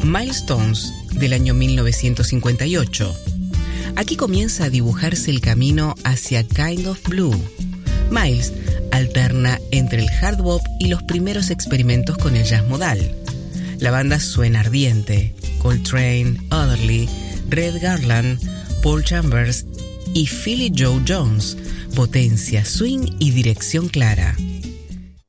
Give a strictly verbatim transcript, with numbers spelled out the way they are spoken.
Milestones, del año mil novecientos cincuenta y ocho. Aquí comienza a dibujarse el camino hacia Kind of Blue. Miles alterna entre el hard bop y los primeros experimentos con el jazz modal. La banda suena ardiente. Coltrane, Otherly, Red Garland, Paul Chambers y Philly Joe Jones. Potencia, swing y dirección clara.